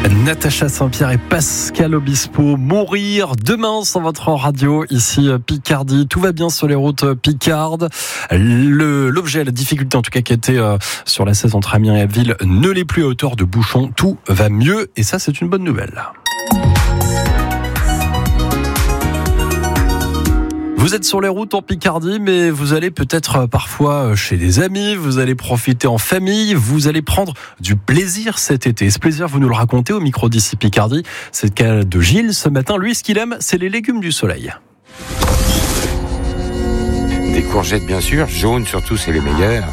Natacha Saint-Pierre et Pascal Obispo, Mourir demain sur votre radio, ici Picardie. Tout va bien sur les routes picardes. L'objet, la difficulté en tout cas qui était sur la 16 entre Amiens et Abbeville ne l'est plus à hauteur de bouchons. Tout va mieux et ça c'est une bonne nouvelle. Vous êtes sur les routes en Picardie, mais vous allez peut-être parfois chez des amis, vous allez profiter en famille, vous allez prendre du plaisir cet été. Et ce plaisir, vous nous le racontez au micro d'ici Picardie. C'est le cas de Gilles ce matin. Lui, ce qu'il aime, c'est les légumes du soleil. Des courgettes, bien sûr, jaunes surtout, c'est les meilleurs.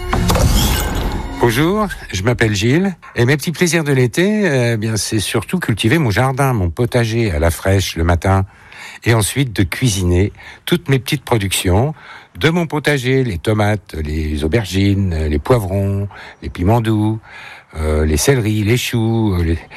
Bonjour, je m'appelle Gilles et mes petits plaisirs de l'été, c'est surtout cultiver mon jardin, mon potager à la fraîche le matin. Et ensuite de cuisiner toutes mes petites productions de mon potager, les tomates, les aubergines, les poivrons, les piments doux, les céleris, les choux,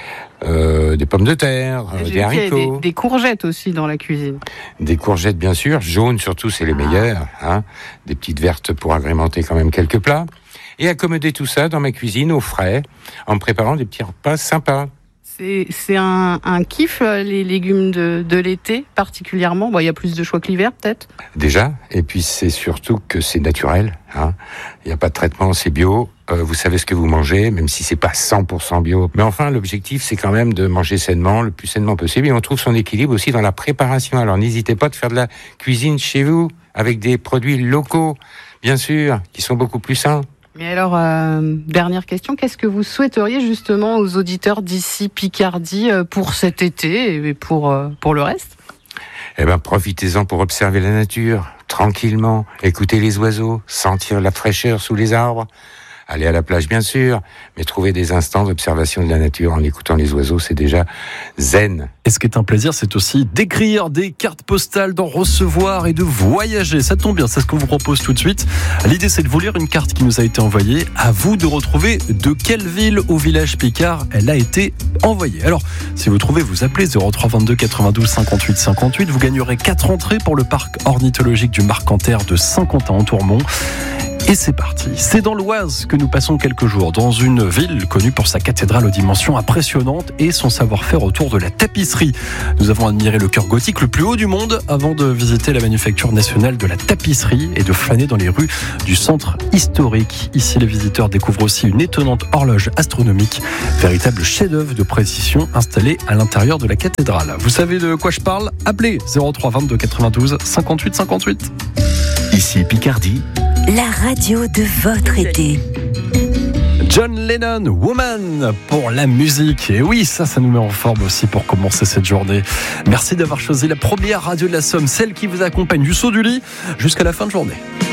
des pommes de terre, des haricots. Des courgettes aussi dans la cuisine. Des courgettes bien sûr, jaunes surtout, c'est les meilleures. Des petites vertes pour agrémenter quand même quelques plats. Et accommoder tout ça dans ma cuisine au frais, en me préparant des petits repas sympas. C'est un kiff, les légumes de l'été, particulièrement. Il y a plus de choix que l'hiver, peut-être. Déjà, et puis c'est surtout que c'est naturel. Il n'y a pas de traitement, c'est bio. Vous savez ce que vous mangez, même si c'est pas 100% bio. Mais enfin, l'objectif, c'est quand même de manger sainement, le plus sainement possible. Et on trouve son équilibre aussi dans la préparation. Alors n'hésitez pas de faire de la cuisine chez vous, avec des produits locaux, bien sûr, qui sont beaucoup plus sains. Mais alors, dernière question, qu'est-ce que vous souhaiteriez justement aux auditeurs d'ici Picardie pour cet été et pour le reste ? Profitez-en pour observer la nature, tranquillement, écouter les oiseaux, sentir la fraîcheur sous les arbres. Aller à la plage, bien sûr, mais trouver des instants d'observation de la nature en écoutant les oiseaux, c'est déjà zen. Et ce qui est un plaisir, c'est aussi d'écrire des cartes postales, d'en recevoir et de voyager. Ça tombe bien, c'est ce qu'on vous propose tout de suite. L'idée, c'est de vous lire une carte qui nous a été envoyée. À vous de retrouver de quelle ville ou village picard elle a été envoyée. Alors, si vous trouvez, vous appelez 03 22 92 58 58. Vous gagnerez 4 entrées pour le parc ornithologique du Marcanterre de Saint-Quentin-en-Tourmont. Et c'est parti. C'est dans l'Oise que nous passons quelques jours, dans une ville connue pour sa cathédrale aux dimensions impressionnantes et son savoir-faire autour de la tapisserie. Nous avons admiré le cœur gothique le plus haut du monde avant de visiter la manufacture nationale de la tapisserie et de flâner dans les rues du centre historique. Ici, les visiteurs découvrent aussi une étonnante horloge astronomique, véritable chef-d'œuvre de précision installée à l'intérieur de la cathédrale. Vous savez de quoi je parle ? Appelez 03 22 92 58 58. Ici Picardie, la radio de votre été. John Lennon, Woman, pour la musique. Et oui, ça nous met en forme aussi pour commencer cette journée. Merci d'avoir choisi la première radio de la Somme, celle qui vous accompagne du saut du lit jusqu'à la fin de journée.